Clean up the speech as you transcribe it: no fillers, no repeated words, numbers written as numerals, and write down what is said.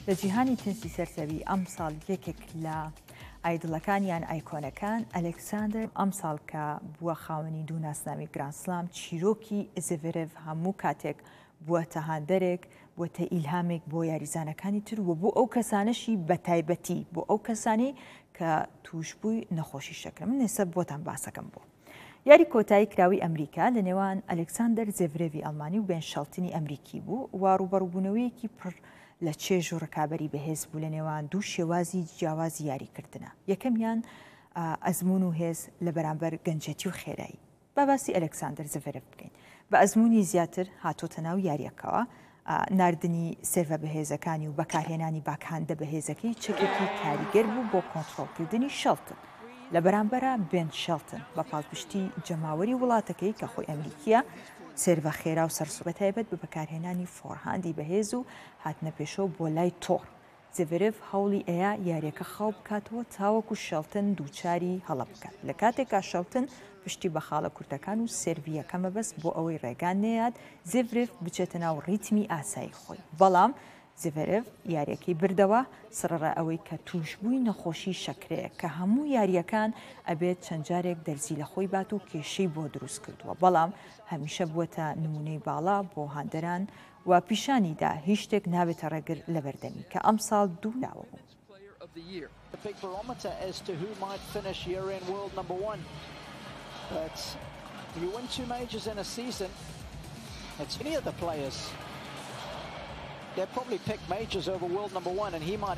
لە جیهانی تنسی سەرسەوی ئەم ساڵ یەکێک لە ئایدڵەکانیان ئایکۆنەکان ئەلێکساندر ئەم ساڵ کە بووە خاوەنی دوو ناسنامی گرانسلام چیرۆکی زڤرێڤ هەموو کاتێک بووەتە هاندەرێک بووەتە ئیلهامێک بۆ یاریزانەکانی تر و بۆ ئەو کەسانەشی بەتایبەتی بۆ ئەو کەسانی کە توشبووی نەخۆشی شەکرە. من ئێستا بۆتان باسەکەم بۆ یاری کۆتایی کراوی ئەمریکا لە نێوان ئەلێکساندەر زڤرێڤی ئەڵمانی و بێن شەڵتنی ئەمریکی بوو و ڕوبەڕووبوونەوەیەکی پڕ لە چێژ و ڕکابەری بەهێز بوو لە نێوان دوو شێوازی جیاوازی یاریکردنە. یەکەمیان ئەزمون و هێز لە بەرامبەر گەنجەتی و خێرایی. باسی ئەلێکساندەر زڤرێڤ بکەین. بە ئەزمونی زیاتر هاتۆتە ناو یاریەکەوە ناردنی سێڤە بەهێزەکانی و بەکارهێنانی باکهاندە بەهێزەکەی چەکێکی کاریگەر بوو بۆ کۆنتڕۆڵکردنی شەڵتن. لە بەرامبەرە بێن شەڵتن بە پاڵپشتی جەماوەری وڵاتەکەی کە خۆی ئەمریکیە سێرڤە خێرا و سەرسوبە تایبەت بە بەکارهێنانی فۆرهاندی بەهێز و هاتنە پێشەوە بۆ لای تۆڕ. زڤرێڤ هەوڵی ئەیە یاریەکە خاو بکاتەوە تاوەکو شەڵتن دووچاری هەڵە بکات. لە کاتێکا شەڵتن پشتی بە خاڵە کورتەکان و سێڤیەکە مەبەست بۆ ئەوەی ڕێگان نەیات زڤرێڤ بچێتە ناو ڕیتمی ئاسایی خۆی. بەڵام زڤرێڤ یاریەکەی بردەوە سڕڕە ئەوەی کە توشبووی نەخۆشی شەکرەیە کە هەموو یاریەکان ئەبێت چەند جارێک دەرزی لە خۆی بات و کێشەی بۆ دروست کردووە. بەڵام هەمیشە بووەتە نمونەی باڵا بۆ هاندەران و پیشانیدا هیچ شتێک نابێتە ڕێگر لە بەردەمی کە ئەم ساڵ دوو لاوە بوو. They'll probably pick majors over world number one, and he might